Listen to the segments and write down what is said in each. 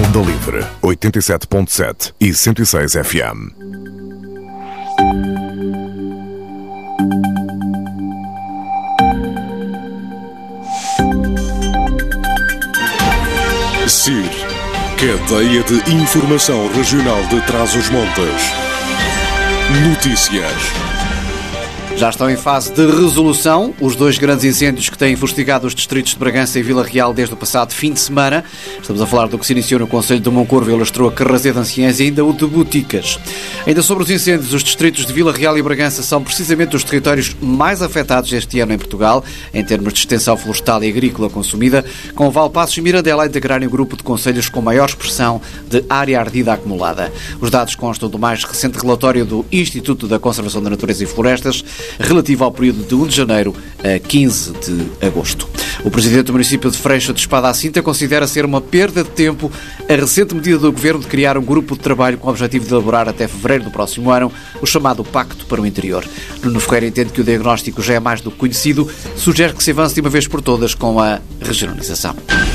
Onda Livre 87.7 e 106 FM. CIR, Cadeia de Informação Regional de Trás-os-Montes. Notícias. Já estão em fase de resolução os dois grandes incêndios que têm fustigado os distritos de Bragança e Vila Real desde o passado fim de semana. Estamos a falar do que se iniciou no concelho de Moncorvo e alastrou a Carrasé de Anciães e ainda o de Boticas. Ainda sobre os incêndios, os distritos de Vila Real e Bragança são precisamente os territórios mais afetados este ano em Portugal, em termos de extensão florestal e agrícola consumida, com Valpaços e Mirandela a integrarem o grupo de concelhos com maior expressão de área ardida acumulada. Os dados constam do mais recente relatório do Instituto da Conservação da Natureza e Florestas, relativo ao período de 1 de janeiro a 15 de agosto. O presidente do município de Freixo de Espada à Cinta considera ser uma perda de tempo a recente medida do governo de criar um grupo de trabalho com o objetivo de elaborar até fevereiro do próximo ano o chamado Pacto para o Interior. Nuno Ferreira entende que o diagnóstico já é mais do que conhecido, sugere que se avance de uma vez por todas com a regionalização.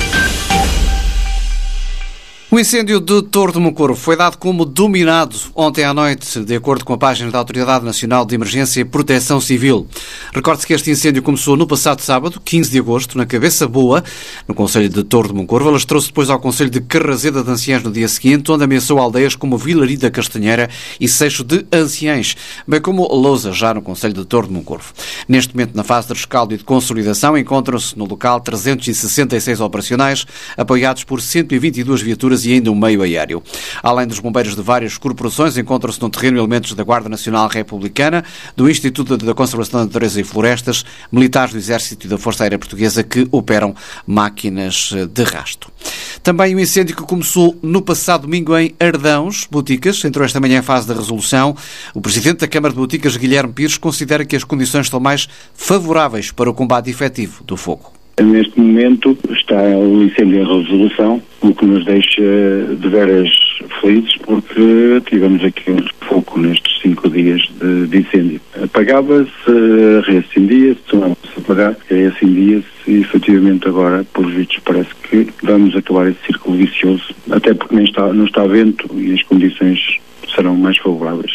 O incêndio de Torre de Moncorvo foi dado como dominado ontem à noite, de acordo com a página da Autoridade Nacional de Emergência e Proteção Civil. Recorde-se que este incêndio começou no passado sábado, 15 de agosto, na Cabeça Boa, no concelho de Torre de Moncorvo. Alastrou-se depois ao concelho de Carraseda de Anciães no dia seguinte, onde ameaçou aldeias como Vilarim da Castanheira e Seixo de Anciães, bem como Lousa, já no concelho de Torre de Moncorvo. Neste momento, na fase de rescaldo e de consolidação, encontram-se no local 366 operacionais, apoiados por 122 viaturas e ainda um meio aéreo. Além dos bombeiros de várias corporações, encontram-se no terreno elementos da Guarda Nacional Republicana, do Instituto da Conservação da Natureza e Florestas, militares do Exército e da Força Aérea Portuguesa que operam máquinas de rasto. Também o incêndio que começou no passado domingo em Ardãos, Boticas, entrou esta manhã em fase de resolução. O presidente da Câmara de Boticas, Guilherme Pires, considera que as condições estão mais favoráveis para o combate efetivo do fogo. Neste momento está o incêndio em resolução, o que nos deixa de veras felizes, porque tivemos aqui um fogo nestes 5 dias de incêndio. Apagava-se, reacendia-se, tornava-se a apagar, reacendia-se e efetivamente agora, por vistos, parece que vamos acabar esse círculo vicioso, até porque não está vento e as condições serão mais favoráveis.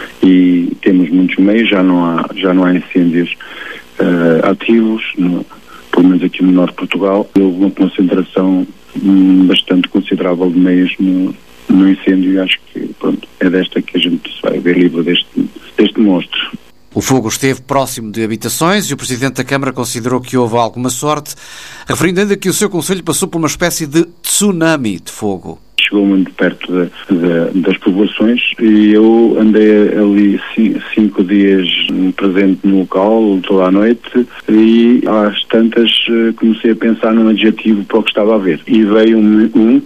E temos muitos meios, já não há incêndios ativos, pelo menos aqui no Norte de Portugal. Houve uma concentração bastante considerável de meios no incêndio e acho que é desta que a gente vai ver livre deste monstro. O fogo esteve próximo de habitações e o presidente da Câmara considerou que houve alguma sorte, referindo ainda que o seu concelho passou por uma espécie de tsunami de fogo. Chegou muito perto das povoações e eu andei ali 5 dias presente no local toda a noite e às tantas comecei a pensar num adjetivo para o que estava a ver. E veio um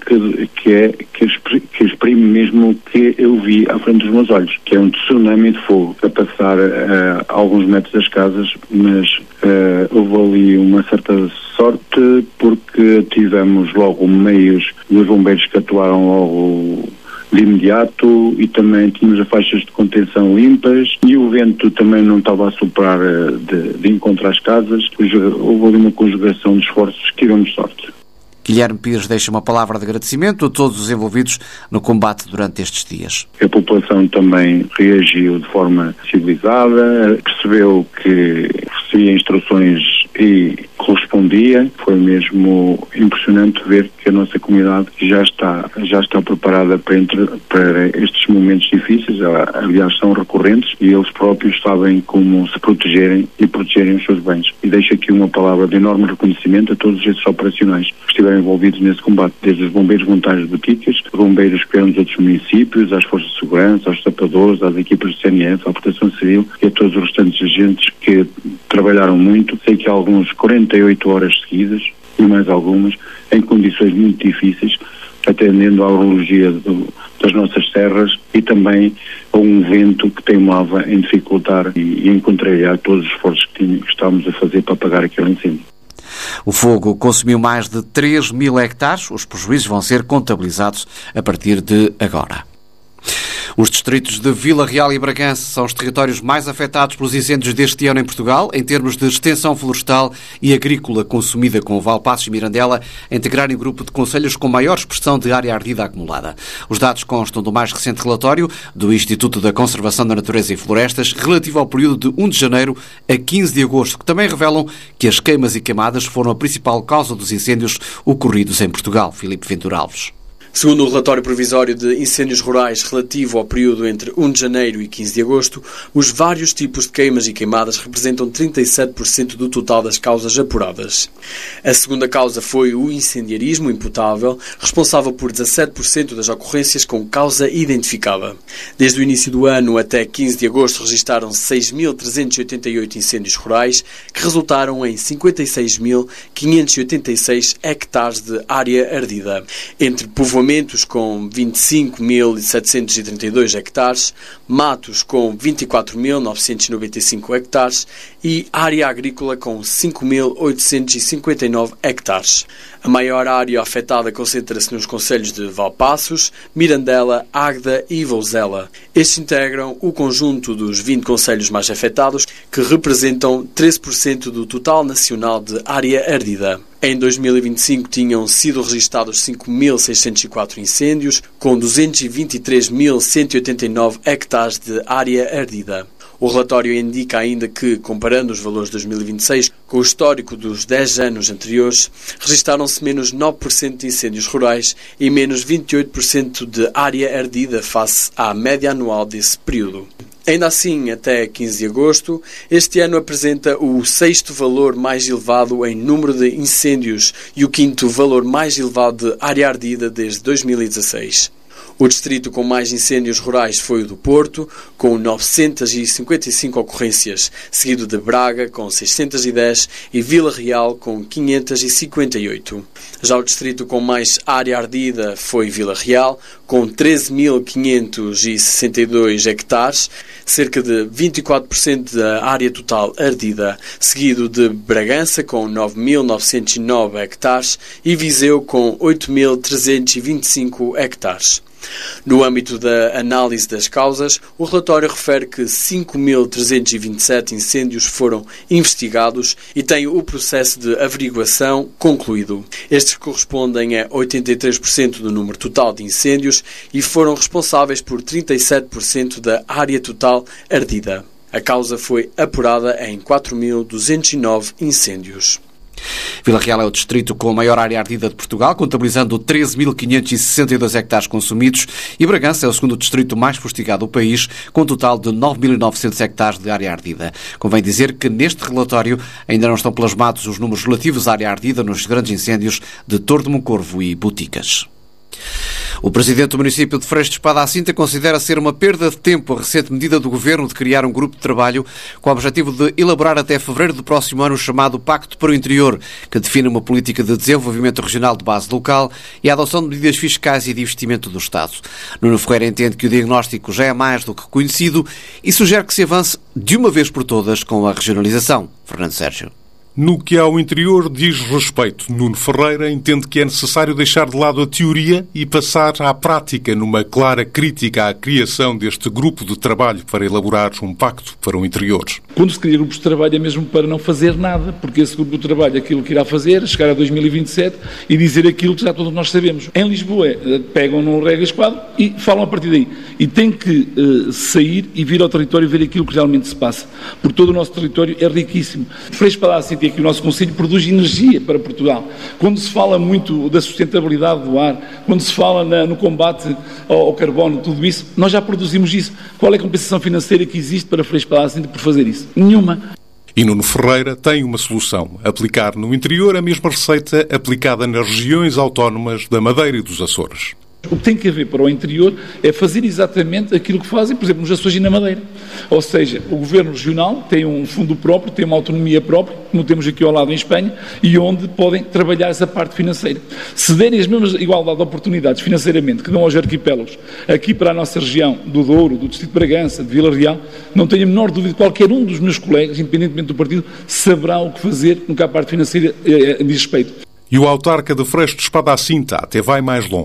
que exprime mesmo o que eu vi à frente dos meus olhos, que é um tsunami de fogo a passar a alguns metros das casas, mas houve ali uma certa sorte porque tivemos logo meios dos bombeiros que atuaram logo de imediato e também tínhamos as faixas de contenção limpas e o vento também não estava a soprar de encontro às casas. Houve ali uma conjugação de esforços que tivemos sorte. Guilherme Pires deixa uma palavra de agradecimento a todos os envolvidos no combate durante estes dias. A população também reagiu de forma civilizada, percebeu que recebia instruções e correspondia. Foi mesmo impressionante ver que a nossa comunidade já está preparada para estes momentos difíceis. Aliás, são recorrentes e eles próprios sabem como se protegerem e protegerem os seus bens. E deixo aqui uma palavra de enorme reconhecimento a todos estes operacionais que estiveram envolvidos nesse combate, desde os bombeiros voluntários de Boticas, bombeiros que eram dos outros municípios, às forças de segurança, aos sapadores, às equipas do CNF, à Proteção Civil e a todos os restantes agentes que trabalharam muito. Sei que há alguns 48 horas seguidas e mais algumas em condições muito difíceis, atendendo à orologia das nossas serras e também a um vento que teimava em dificultar e em contrariar todos os esforços que estávamos a fazer para apagar aquele incêndio. O fogo consumiu mais de 3.000 hectares. Os prejuízos vão ser contabilizados a partir de agora. Os distritos de Vila Real e Bragança são os territórios mais afetados pelos incêndios deste ano em Portugal, em termos de extensão florestal e agrícola consumida, com Valpaços e Mirandela a integrarem o grupo de concelhos com maior expressão de área ardida acumulada. Os dados constam do mais recente relatório do Instituto da Conservação da Natureza e Florestas, relativo ao período de 1 de janeiro a 15 de agosto, que também revelam que as queimas e queimadas foram a principal causa dos incêndios ocorridos em Portugal. Filipe Ventura Alves. Segundo o relatório provisório de incêndios rurais relativo ao período entre 1 de janeiro e 15 de agosto, os vários tipos de queimas e queimadas representam 37% do total das causas apuradas. A segunda causa foi o incendiarismo imputável, responsável por 17% das ocorrências com causa identificada. Desde o início do ano até 15 de agosto registaram 6.388 incêndios rurais, que resultaram em 56.586 hectares de área ardida. Entre povoamentos com 25.732 hectares, matos com 24.995 hectares e área agrícola com 5.859 hectares. A maior área afetada concentra-se nos concelhos de Valpaços, Mirandela, Águeda e Vouzela. Estes integram o conjunto dos 20 concelhos mais afetados, que representam 13% do total nacional de área ardida. Em 2025 tinham sido registados 5.604 incêndios, com 223.189 hectares de área ardida. O relatório indica ainda que, comparando os valores de 2026 com o histórico dos 10 anos anteriores, registaram-se menos 9% de incêndios rurais e menos 28% de área ardida face à média anual desse período. Ainda assim, até 15 de agosto, este ano apresenta o 6º valor mais elevado em número de incêndios e o 5º valor mais elevado de área ardida desde 2016. O distrito com mais incêndios rurais foi o do Porto, com 955 ocorrências, seguido de Braga, com 610, e Vila Real, com 558. Já o distrito com mais área ardida foi Vila Real, com 13.562 hectares, cerca de 24% da área total ardida, seguido de Bragança, com 9.909 hectares, e Viseu, com 8.325 hectares. No âmbito da análise das causas, o relatório refere que 5.327 incêndios foram investigados e tem o processo de averiguação concluído. Estes correspondem a 83% do número total de incêndios e foram responsáveis por 37% da área total ardida. A causa foi apurada em 4.209 incêndios. Vila Real é o distrito com a maior área ardida de Portugal, contabilizando 13.562 hectares consumidos, e Bragança é o segundo distrito mais fustigado do país, com um total de 9.900 hectares de área ardida. Convém dizer que neste relatório ainda não estão plasmados os números relativos à área ardida nos grandes incêndios de Torre de Moncorvo e Boticas. O presidente do município de Freixo de Espada à Cinta considera ser uma perda de tempo a recente medida do governo de criar um grupo de trabalho com o objetivo de elaborar até fevereiro do próximo ano o chamado Pacto para o Interior, que define uma política de desenvolvimento regional de base local e a adoção de medidas fiscais e de investimento do Estado. Nuno Ferreira entende que o diagnóstico já é mais do que conhecido e sugere que se avance de uma vez por todas com a regionalização. Fernando Sérgio. No que ao interior diz respeito, Nuno Ferreira entende que é necessário deixar de lado a teoria e passar à prática numa clara crítica à criação deste grupo de trabalho para elaborar um pacto para o interior. Quando se cria grupos de trabalho é mesmo para não fazer nada, porque esse grupo de trabalho aquilo que irá fazer é chegar a 2027 e dizer aquilo que já todos nós sabemos. Em Lisboa pegam num regra esquadro e falam a partir daí. E tem que sair e vir ao território ver aquilo que realmente se passa, porque todo o nosso território é riquíssimo. Freixo de Espada à Cinta, que o nosso Conselho produz energia para Portugal. Quando se fala muito da sustentabilidade do ar, quando se fala no combate ao carbono, tudo isso, nós já produzimos isso. Qual é a compensação financeira que existe para Freixo de Espada à Cinta por fazer isso? Nenhuma. E Nuno Ferreira tem uma solução: aplicar no interior a mesma receita aplicada nas regiões autónomas da Madeira e dos Açores. O que tem que haver para o interior é fazer exatamente aquilo que fazem, por exemplo, nos Açores e na Madeira. Ou seja, o governo regional tem um fundo próprio, tem uma autonomia própria, como temos aqui ao lado em Espanha, e onde podem trabalhar essa parte financeira. Se derem as mesmas igualdade de oportunidades financeiramente que dão aos arquipélagos, aqui para a nossa região do Douro, do Distrito de Bragança, de Vila Real, não tenho a menor dúvida que qualquer um dos meus colegas, independentemente do partido, saberá o que fazer no que a parte financeira diz respeito. E o autarca de Freixo de Espada à Cinta até vai mais longe.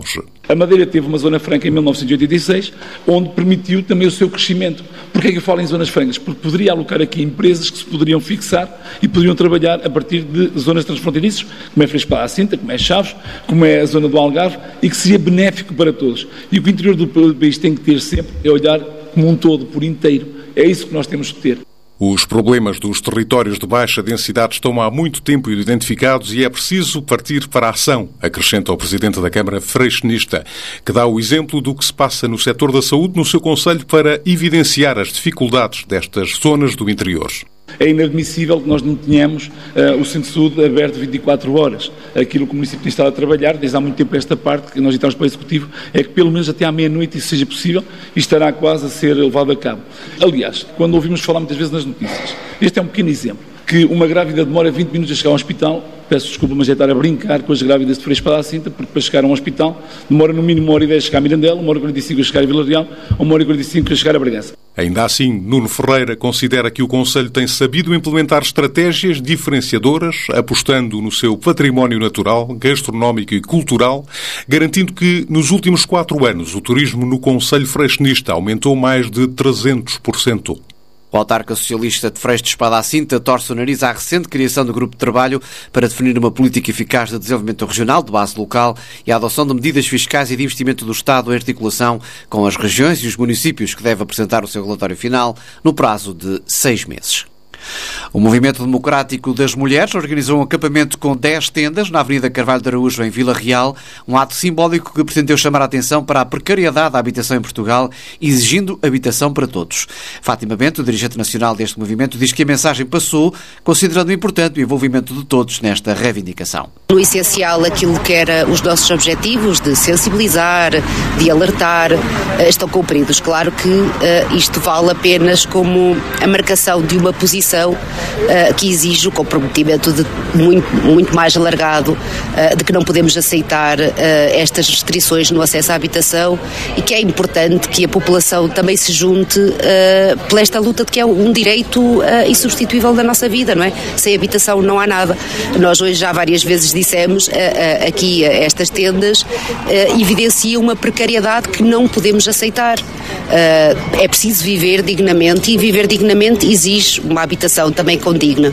A Madeira teve uma zona franca em 1986, onde permitiu também o seu crescimento. Porquê é que eu falo em zonas francas? Porque poderia alocar aqui empresas que se poderiam fixar e poderiam trabalhar a partir de zonas transfronteiriças, como é Freixo Espada à Cinta, como é Chaves, como é a zona do Algarve, e que seria benéfico para todos. E o que o interior do país tem que ter sempre é olhar como um todo, por inteiro. É isso que nós temos que ter. Os problemas dos territórios de baixa densidade estão há muito tempo identificados e é preciso partir para a ação, acrescenta o Presidente da Câmara Freixenista, que dá o exemplo do que se passa no setor da saúde no seu concelho para evidenciar as dificuldades destas zonas do interior. É inadmissível que nós não tenhamos o Centro de Saúde aberto 24 horas. Aquilo que o município tem estado a trabalhar, desde há muito tempo esta parte, que nós entramos para o Executivo, é que pelo menos até à meia-noite isso seja possível e estará quase a ser levado a cabo. Aliás, quando ouvimos falar muitas vezes nas notícias, este é um pequeno exemplo, que uma grávida demora 20 minutos a chegar ao hospital. Peço desculpa, mas é estar a brincar com as grávidas de Freixo Espada à Cinta, porque para chegar a um hospital demora no mínimo 1h10 a chegar a Mirandela, 1h45 a chegar a Vila Real ou 1h45 a chegar a Bragança. Ainda assim, Nuno Ferreira considera que o concelho tem sabido implementar estratégias diferenciadoras, apostando no seu património natural, gastronómico e cultural, garantindo que nos últimos 4 anos o turismo no concelho freixenista aumentou mais de 300%. O autarca socialista de Freixo de Espada à Cinta torce o nariz à recente criação do grupo de trabalho para definir uma política eficaz de desenvolvimento regional de base local e a adoção de medidas fiscais e de investimento do Estado em articulação com as regiões e os municípios, que deve apresentar o seu relatório final no prazo de 6 meses. O Movimento Democrático das Mulheres organizou um acampamento com 10 tendas na Avenida Carvalho de Araújo, em Vila Real, um ato simbólico que pretendeu chamar a atenção para a precariedade da habitação em Portugal, exigindo habitação para todos. Fátima Bento, dirigente nacional deste movimento, diz que a mensagem passou, considerando importante o envolvimento de todos nesta reivindicação. No essencial, aquilo que era os nossos objetivos de sensibilizar, de alertar, estão cumpridos. Claro que isto vale apenas como a marcação de uma posição que exige o comprometimento de muito mais alargado de que não podemos aceitar estas restrições no acesso à habitação e que é importante que a população também se junte por esta luta de que é um direito insubstituível da nossa vida, não é? Sem habitação não há nada. Nós hoje já várias vezes dissemos aqui estas tendas evidenciam uma precariedade que não podemos aceitar. É preciso viver dignamente e viver dignamente exige uma habitação também condigna.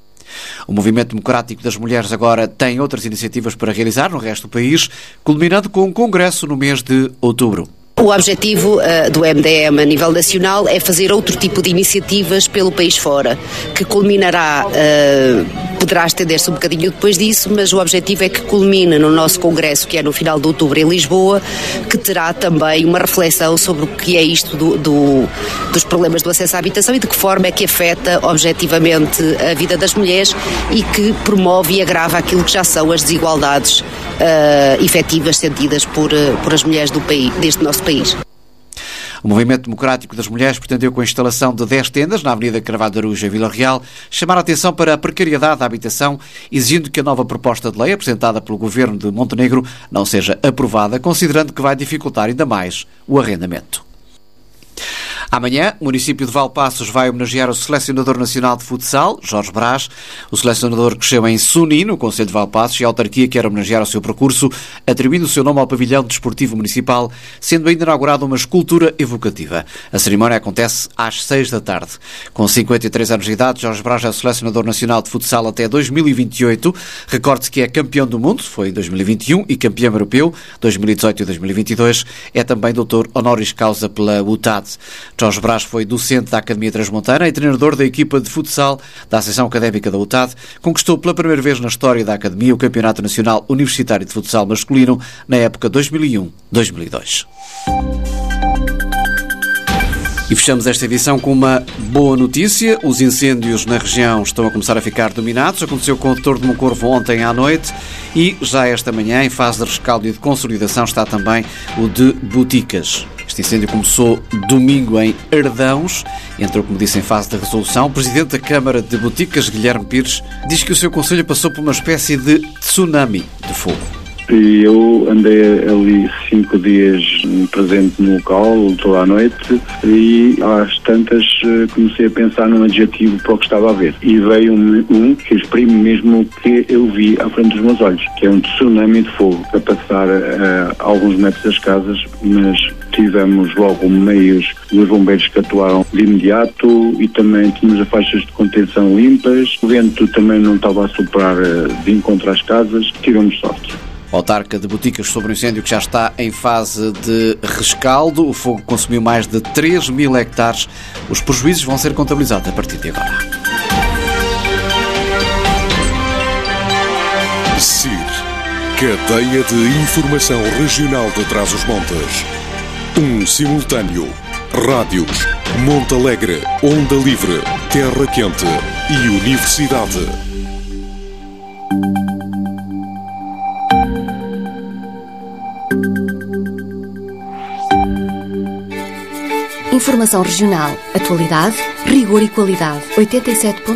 O Movimento Democrático das Mulheres agora tem outras iniciativas para realizar no resto do país, culminando com um congresso no mês de outubro. O objetivo do MDM a nível nacional é fazer outro tipo de iniciativas pelo país fora, que culminará, poderá estender-se um bocadinho depois disso, mas o objetivo é que culmine no nosso congresso, que é no final de outubro em Lisboa, que terá também uma reflexão sobre o que é isto dos problemas do acesso à habitação e de que forma é que afeta objetivamente a vida das mulheres e que promove e agrava aquilo que já são as desigualdades efetivas sentidas por as mulheres deste nosso país. O Movimento Democrático das Mulheres pretendeu, com a instalação de 10 tendas na Avenida Carvalho de Araújo, em Vila Real, chamar a atenção para a precariedade da habitação, exigindo que a nova proposta de lei apresentada pelo Governo de Montenegro não seja aprovada, considerando que vai dificultar ainda mais o arrendamento. Amanhã, o município de Valpaços vai homenagear o selecionador nacional de futsal, Jorge Brás. O selecionador cresceu em Suni, no concelho de Valpaços, e a autarquia quer homenagear o seu percurso, atribuindo o seu nome ao pavilhão desportivo municipal, sendo ainda inaugurada uma escultura evocativa. A cerimónia acontece às 6 da tarde. Com 53 anos de idade, Jorge Brás é o selecionador nacional de futsal até 2028. Recorde-se que é campeão do mundo, foi em 2021, e campeão europeu, 2018 e 2022. É também doutor honoris causa pela UTAD. Jorge Brás foi docente da Academia Transmontana e treinador da equipa de futsal da Associação Académica da UTAD. Conquistou pela primeira vez na história da Academia o Campeonato Nacional Universitário de Futsal Masculino na época 2001-2002. E fechamos esta edição com uma boa notícia. Os incêndios na região estão a começar a ficar dominados. Aconteceu com o Torre de Moncorvo ontem à noite e já esta manhã, em fase de rescaldo e de consolidação, está também o de Boticas. Este incêndio começou domingo em Ardãos, entrou, como disse, em fase de resolução. O Presidente da Câmara de Boticas, Guilherme Pires, diz que o seu concelho passou por uma espécie de tsunami de fogo. e eu andei ali 5 dias presente no local, toda a noite, e às tantas comecei a pensar num adjetivo para o que estava a ver. E veio-me um que exprime mesmo o que eu vi à frente dos meus olhos, que é um tsunami de fogo a passar a alguns metros das casas, mas tivemos logo meios dos bombeiros que atuaram de imediato e também tínhamos as faixas de contenção limpas. O vento também não estava a soprar de encontro às casas. Tivemos sorte. Autarca de Boticas sobre o incêndio que já está em fase de rescaldo. O fogo consumiu mais de 3.000 hectares. Os prejuízos vão ser contabilizados a partir de agora. CIR, Cadeia de Informação Regional de Trás-os-Montes. Simultâneo. Rádios, Monte Alegre, Onda Livre, Terra Quente e Universidade. Informação regional, atualidade, rigor e qualidade. 87.